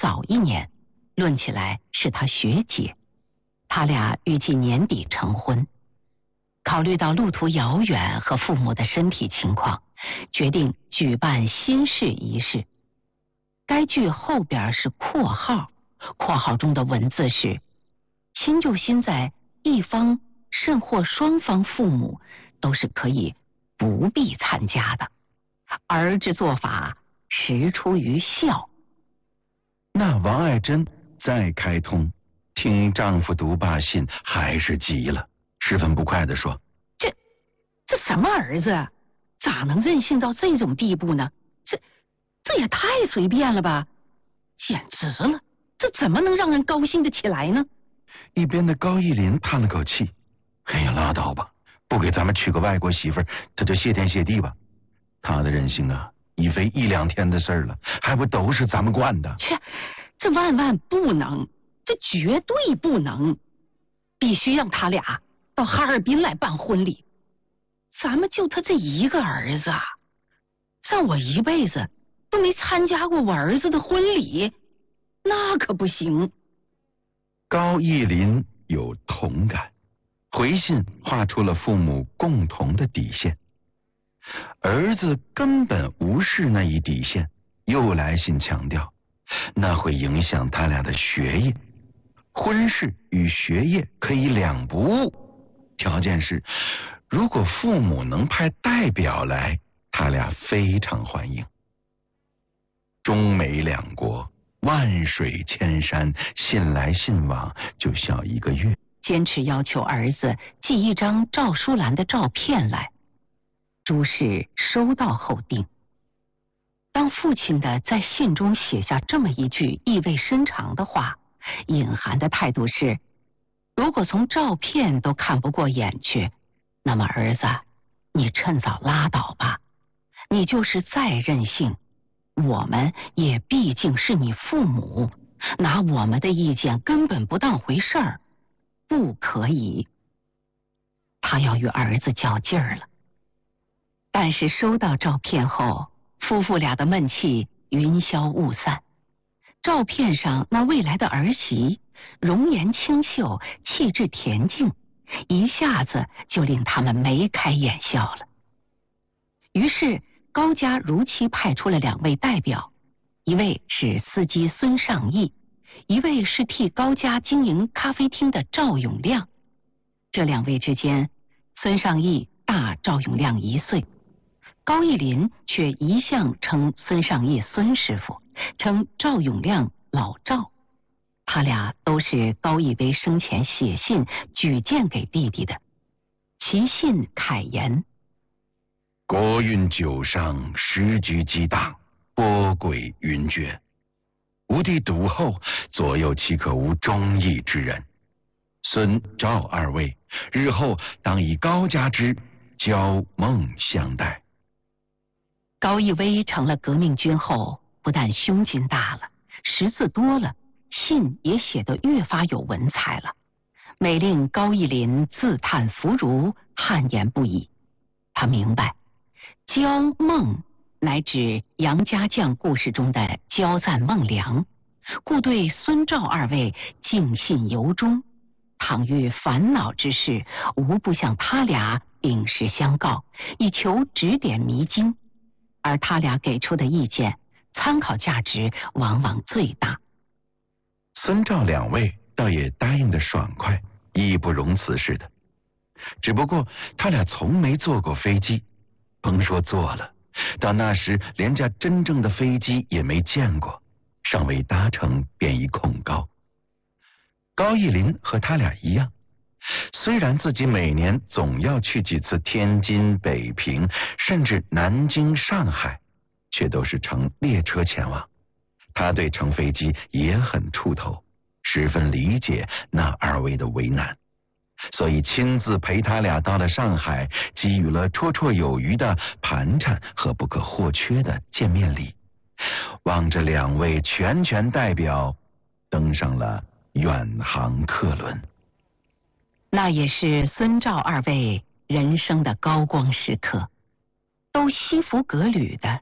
早1年，论起来是他学姐。他俩预计年底成婚。考虑到路途遥远和父母的身体情况，决定举办新式仪式。该句后边是括号，括号中的文字是：新就新在一方甚或双方父母都是可以不必参加的，而之做法实出于孝。 那王爱珍再开通，听丈夫读罢信，还是急了，十分不快地说： 这什么儿子啊，咋能任性到这种地步呢？这也太随便了吧，简直了，这怎么能让人高兴得起来呢？ 一边的高义林叹了口气：哎呀，拉倒吧，不给咱们娶个外国媳妇儿，这就谢天谢地吧。他的任性啊，已非1、2天的事儿了，还不都是咱们惯的？ 切，这万万不能，这绝对不能，必须让他俩到哈尔滨来办婚礼。咱们就他这一个儿子啊，让我一辈子都没参加过我儿子的婚礼，那可不行。 高义林有同感，回信画出了父母共同的底线。儿子根本无视那一底线，又来信强调，那会影响他俩的学业，婚事与学业可以2不误，条件是如果父母能派代表来，他俩非常欢迎。中美2国万水千山，信来信往就小1个月， 坚持要求儿子寄一张赵淑兰的照片来。朱氏收到后定。当父亲的在信中写下这么一句意味深长的话，隐含的态度是：如果从照片都看不过眼去，那么儿子，你趁早拉倒吧。你就是再任性，我们也毕竟是你父母，拿我们的意见根本不当回事儿，不可以。他要与儿子较劲儿了。但是收到照片后，夫妇俩的闷气云消雾散。照片上那未来的儿媳，容颜清秀，气质恬静，一下子就令他们眉开眼笑了。于是高家如期派出了2位代表，一位是司机孙尚义，一位是替高家经营咖啡厅的赵永亮。这2位之间，孙尚义大赵永亮1岁，高义林却一向称孙尚义孙师傅，称赵永亮老赵。他俩都是高义威生前写信举荐给弟弟的。其信慨言： 国运九上，时局激荡，波诡云谲。吾弟笃厚，左右岂可无忠义之人？孙赵2位日后当以高家之交梦相待。 高义威成了革命军后，不但胸襟大了，识字多了，信也写得越发有文采了，每令高义林自叹弗如，汗颜不已。他明白，焦孟乃指杨家将故事中的焦赞孟良，故对孙赵2位敬信由衷。倘遇烦恼之事，无不向他俩禀实相告，以求指点迷津。而他俩给出的意见，参考价值往往最大。 孙赵2位倒也答应得爽快，义不容辞似的。只不过他俩从没坐过飞机，甭说坐了，到那时连架真正的飞机也没见过，尚未搭乘便已恐高。高义林和他俩一样，虽然自己每年总要去几次天津、北平，甚至南京、上海，却都是乘列车前往。他对乘飞机也很怵头，十分理解那2位的为难，所以亲自陪他俩到了上海，给予了绰绰有余的盘缠和不可或缺的见面礼。望着2位全代表登上了远航客轮。 那也是孙赵2位人生的高光时刻，都西服革履的